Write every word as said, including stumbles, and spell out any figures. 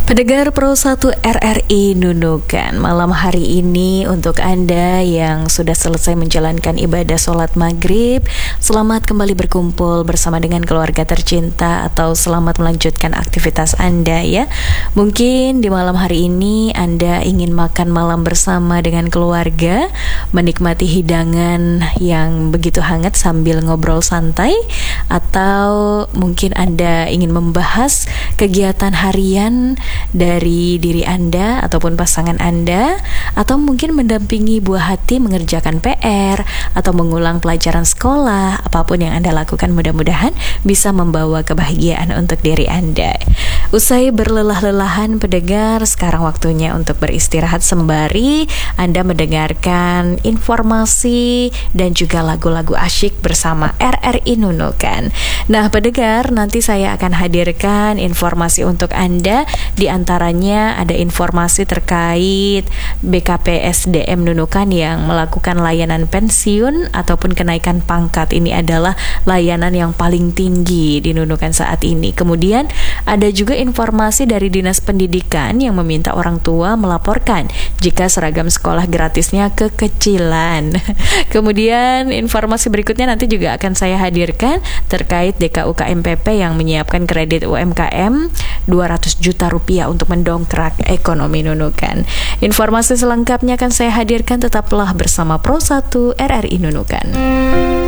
Pendengar Pro satu R R I Nunukan, malam hari ini untuk Anda yang sudah selesai menjalankan ibadah sholat maghrib, selamat kembali berkumpul bersama dengan keluarga tercinta atau selamat melanjutkan aktivitas Anda ya. Mungkin di malam hari ini Anda ingin makan malam bersama dengan keluarga, menikmati hidangan yang begitu hangat sambil ngobrol santai, atau mungkin Anda ingin membahas kegiatan harian dari diri Anda ataupun pasangan Anda, atau mungkin mendampingi buah hati mengerjakan P R atau mengulang pelajaran sekolah. Apapun yang Anda lakukan mudah-mudahan bisa membawa kebahagiaan untuk diri Anda. Usai berlelah-lelahan pendengar, sekarang waktunya untuk beristirahat sembari Anda mendengarkan informasi dan juga lagu-lagu asyik bersama R R I Nunukan. Nah pendengar, nanti saya akan hadirkan informasi untuk Anda. Di antaranya ada informasi terkait B K P S D M Nunukan yang melakukan layanan pensiun ataupun kenaikan pangkat. Ini adalah layanan yang paling tinggi di Nunukan saat ini. Kemudian ada juga informasi dari Dinas Pendidikan yang meminta orang tua melaporkan jika seragam sekolah gratisnya kekecilan. Kemudian informasi berikutnya nanti juga akan saya hadirkan terkait D K U K M P P yang menyiapkan kredit U M K M dua ratus juta rupiah untuk mendongkrak ekonomi Nunukan. Informasi selengkapnya akan saya hadirkan, tetaplah bersama Pro satu R R I Nunukan.